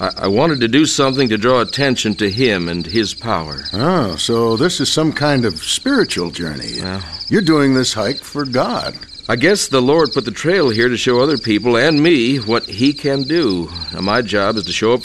I wanted to do something to draw attention to him and his power. Oh, so this is some kind of spiritual journey. Well, you're doing this hike for God. I guess the Lord put the trail here to show other people and me what he can do. Now, my job is to show up